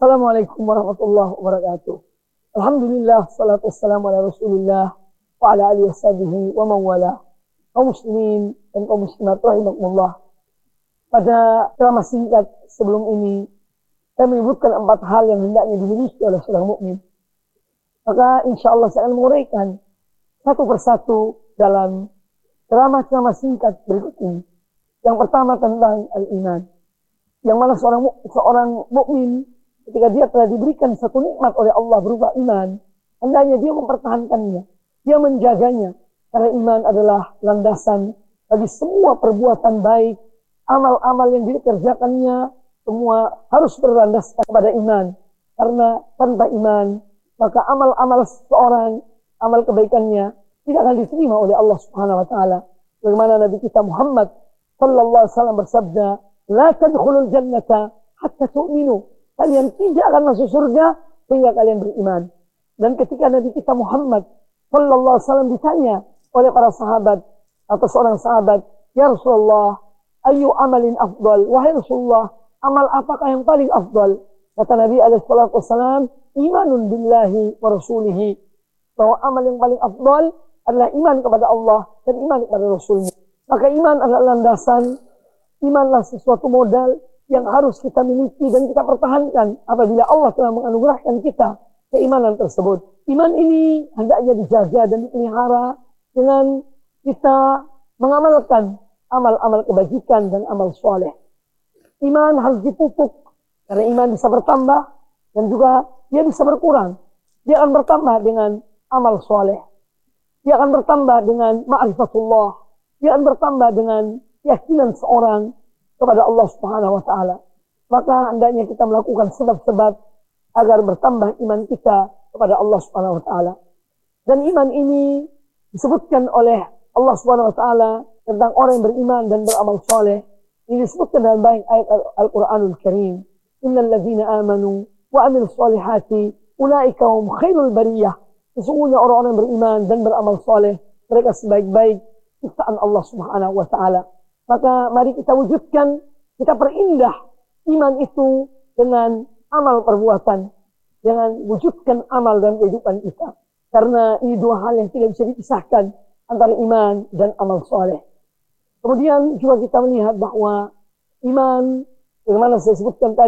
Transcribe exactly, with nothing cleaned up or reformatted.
Assalamualaikum warahmatullahi wabarakatuh. Alhamdulillah, salatu wassalamu ala rasulillah wa ala alihi washabihi wa mawala. Kaum muslimin dan kaum muslimat rahimakumullah. Pada ceramah singkat sebelum ini, saya menyebutkan empat hal yang hendaknya dimiliki oleh seorang mukmin. Maka insya Allah saya akan menguraikan satu persatu dalam ceramah-ceramah singkat berikut ini. Yang pertama tentang al-iman. Yang mana seorang seorang mukmin ketika dia telah diberikan satu nikmat oleh Allah berupa iman, hendaknya dia mempertahankannya, dia menjaganya, karena iman adalah landasan bagi semua perbuatan baik, amal-amal yang dikerjakannya semua harus berlandaskan kepada iman. Karena tanpa iman, maka amal-amal seseorang, amal kebaikannya tidak akan diterima oleh Allah Subhanahu wa taala. Bagaimana Nabi kita Muhammad sallallahu alaihi wasallam bersabda, "La tadkhulul jannata hatta tu'minu." Kalian tidak akan masuk surga sehingga kalian beriman. Dan ketika Nabi kita Muhammad sallallahu alaihi wasallam ditanya oleh para sahabat atau seorang sahabat, "Ya Rasulullah, ayu amalin afdal?" Wahai Rasulullah, amal apakah yang paling afdal? Kata Nabi alaihi salatu wasallam, "Imanun billahi wa rasulihi." Bahwa amal yang paling afdal adalah iman kepada Allah dan iman kepada Rasulnya. Maka iman adalah landasan, imanlah sesuatu modal yang harus kita miliki dan kita pertahankan apabila Allah telah menganugerahkan kita keimanan tersebut. Iman ini hendaknya dijaga dan dipelihara dengan kita mengamalkan amal-amal kebajikan dan amal soleh. Iman harus dipupuk, karena iman bisa bertambah dan juga dia bisa berkurang. Dia akan bertambah dengan amal soleh. Dia akan bertambah dengan ma'rifatullah. Dia akan bertambah dengan keyakinan seorang kepada Allah Subhanahu wa taala. Maka hendaknya kita melakukan sebab-sebab agar bertambah iman kita kepada Allah Subhanahu wa taala. Dan iman ini disebutkan oleh Allah Subhanahu wa taala tentang orang yang beriman dan beramal saleh. Ini disebutkan dalam banyak ayat Al-Qur'anul Karim. Innal ladzina amanu wa 'amilus solihati ulaika hum khairul bariyah. Sesungguhnya orang-orang yang beriman dan beramal saleh, mereka sebaik-baik ciptaan Allah Subhanahu wa taala. Maka mari kita wujudkan, kita perindah iman itu dengan amal perbuatan. Jangan wujudkan amal dalam kehidupan kita. Karena ini dua hal yang tidak bisa dipisahkan antara iman dan amal soleh. Kemudian juga kita melihat bahwa iman, bagaimana saya sebutkan tadi,